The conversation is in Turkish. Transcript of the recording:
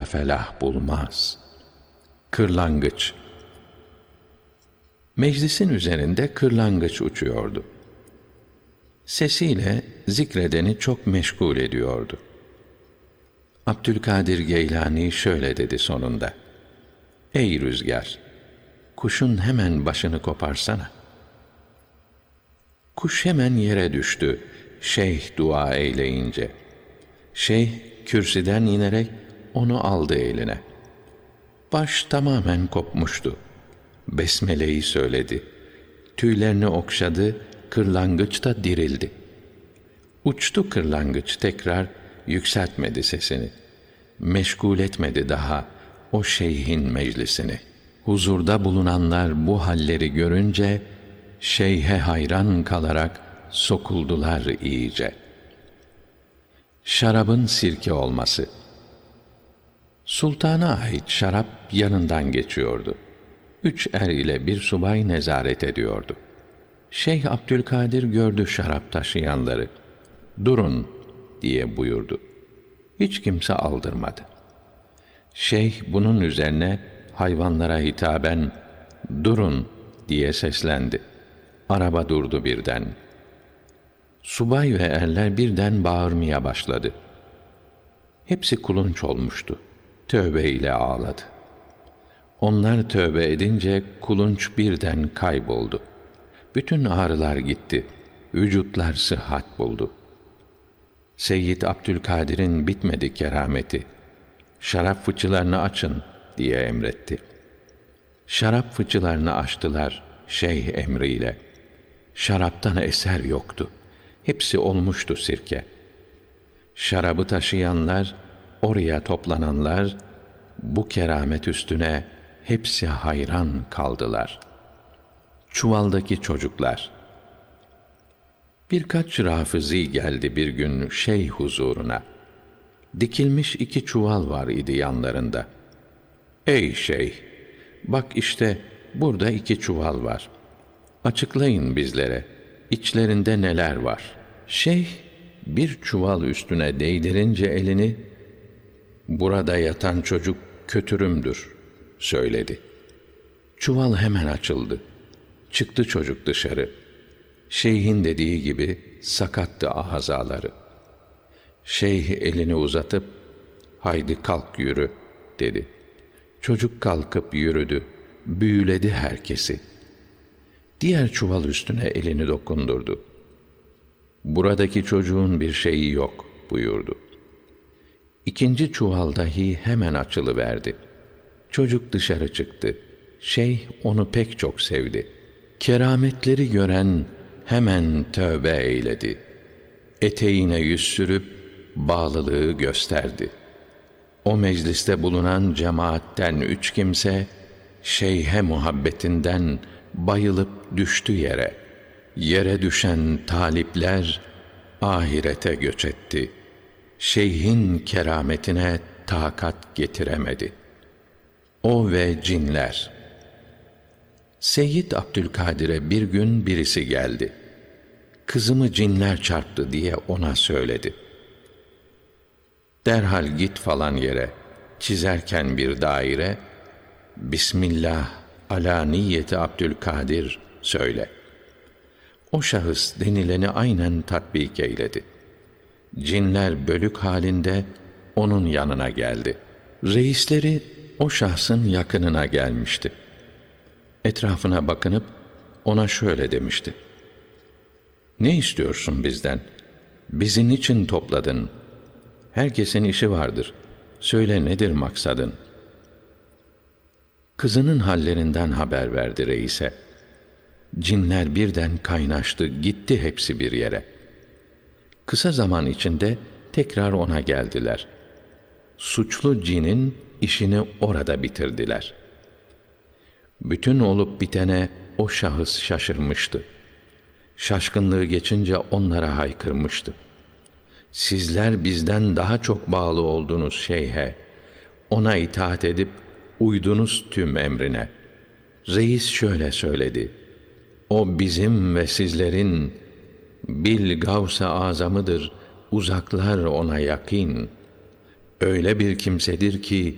felah bulmaz. Kırlangıç. Meclisin üzerinde kırlangıç uçuyordu. Sesiyle zikredeni çok meşgul ediyordu. Abdülkadir Geylani şöyle dedi sonunda: Ey rüzgar, kuşun hemen başını koparsana. Kuş hemen yere düştü, şeyh dua eyleyince. Şeyh kürsüden inerek onu aldı eline. Baş tamamen kopmuştu. Besmele'yi söyledi. Tüylerini okşadı, kırlangıç da dirildi. Uçtu kırlangıç tekrar, yükseltmedi sesini. Meşgul etmedi daha o şeyhin meclisini. Huzurda bulunanlar bu halleri görünce, şeyhe hayran kalarak sokuldular iyice. Şarabın sirke olması. Sultana ait şarap yanından geçiyordu. 3 er ile bir subay nezaret ediyordu. Şeyh Abdülkadir gördü şarap taşıyanları. Durun diye buyurdu. Hiç kimse aldırmadı. Şeyh bunun üzerine hayvanlara hitaben durun diye seslendi. Araba durdu birden. Subay ve erler birden bağırmaya başladı. Hepsi kulunç olmuştu. Tövbe ile ağladı. Onlar tövbe edince kulunç birden kayboldu. Bütün ağrılar gitti. Vücutlar sıhhat buldu. Seyyid Abdülkadir'in bitmedi kerameti. Şarap fıçılarını açın diye emretti. Şarap fıçılarını açtılar şeyh emriyle. Şaraptan eser yoktu. Hepsi olmuştu sirke. Şarabı taşıyanlar, oraya toplananlar, bu keramet üstüne hepsi hayran kaldılar. Çuvaldaki çocuklar. Birkaç rafızi geldi bir gün şeyh huzuruna. Dikilmiş 2 çuval var idi yanlarında. Ey şeyh, bak işte burada 2 çuval var. Açıklayın bizlere, içlerinde neler var? Şeyh bir çuval üstüne değdirince elini, burada yatan çocuk kötürümdür söyledi. Çuval hemen açıldı. Çıktı çocuk dışarı. Şeyhin dediği gibi sakattı azaları. Şeyh elini uzatıp, haydi kalk yürü dedi. Çocuk kalkıp yürüdü, büyüledi herkesi. Diğer çuval üstüne elini dokundurdu. Buradaki çocuğun bir şeyi yok buyurdu. İkinci çuval dahi hemen açılıverdi. Çocuk dışarı çıktı. Şeyh onu pek çok sevdi. Kerametleri gören hemen tövbe eyledi. Eteğine yüz sürüp bağlılığı gösterdi. O mecliste bulunan cemaatten 3 kimse, şeyhe muhabbetinden bayılıp düştü yere. Yere düşen talipler ahirete göç etti. Şeyhin kerametine takat getiremedi. O ve cinler. Seyyid Abdülkadir'e bir gün birisi geldi. Kızımı cinler çarptı diye ona söyledi. Derhal git falan yere, çizerken bir daire, Bismillah ala niyeti Abdülkadir söyle. O şahıs denileni aynen tatbik eyledi. Cinler bölük halinde onun yanına geldi. Reisleri o şahsın yakınına gelmişti. Etrafına bakınıp ona şöyle demişti: Ne istiyorsun bizden? Bizi niçin topladın? Herkesin işi vardır. Söyle nedir maksadın? Kızının hallerinden haber verdi reise. Cinler birden kaynaştı, gitti hepsi bir yere. Kısa zaman içinde tekrar ona geldiler. Suçlu cinin işini orada bitirdiler. Bütün olup bitene o şahıs şaşırmıştı. Şaşkınlığı geçince onlara haykırmıştı. Sizler bizden daha çok bağlı oldunuz şeyhe. Ona itaat edip uydunuz tüm emrine. Reis şöyle söyledi: O bizim ve sizlerin bil Gavs-ı Azam'ıdır, uzaklar ona yakîn. Öyle bir kimsedir ki